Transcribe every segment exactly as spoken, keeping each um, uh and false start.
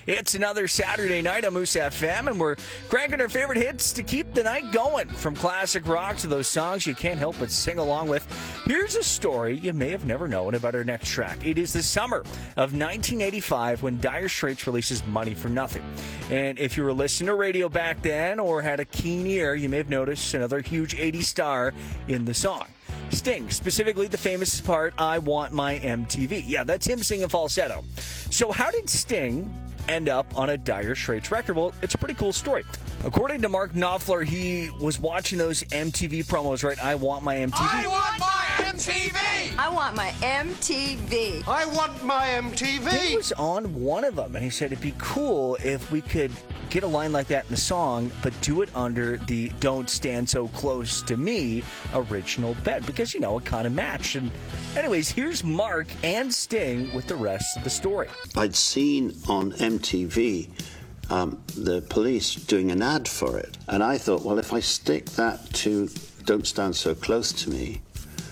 It's another Saturday night on Moose F M, and we're cranking our favorite hits to keep the night going. From classic rock to those songs you can't help but sing along with. Here's a story you may have never known about our next track. It is the summer of nineteen eighty-five when Dire Straits releases Money for Nothing. And if you were listening to radio back then or had a keen ear, you may have noticed another huge eighties star in the song. Sting, specifically the famous part, I Want My M T V. Yeah, that's him singing falsetto. So how did Sting end up on a Dire Straits record? Well, it's a pretty cool story. According to Mark Knopfler, he was watching those M T V promos, right? I Want My M T V. I want my M T V! I want my M T V. I want my M T V! He was on one of them, and he said it'd be cool if we could get a line like that in the song, but do it under the Don't Stand So Close to Me original bed, because, you know, it kind of matched. And anyways, here's Mark and Sting with the rest of the story. I'd seen on M T V um, the Police doing an ad for it, and I thought, well, if I stick that to Don't Stand So Close to Me,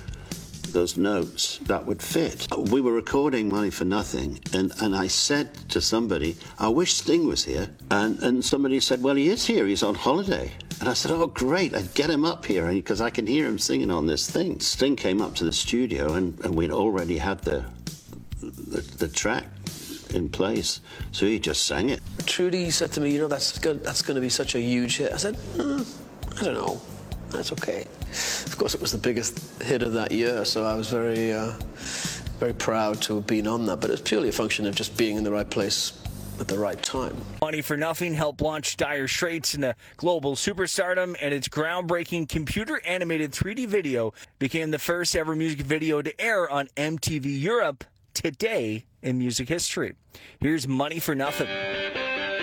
those notes, that would fit. We were recording Money for Nothing, and, and I said to somebody, I wish Sting was here. And, and somebody said, well, he is here, he's on holiday. And I said, oh, great, I'd get him up here, because I can hear him singing on this thing. Sting came up to the studio, and, and we'd already had the, the, the track in place, so he just sang it. Trudy said to me, you know, that's good, that's going to be such a huge hit. I said, mm, I don't know. That's okay. Of course, it was the biggest hit of that year, so I was very, uh, very proud to have been on that. But it's purely a function of just being in the right place at the right time. Money for Nothing helped launch Dire Straits into global superstardom, and its groundbreaking computer-animated three D video became the first ever music video to air on M T V Europe, today in music history. Here's Money for Nothing.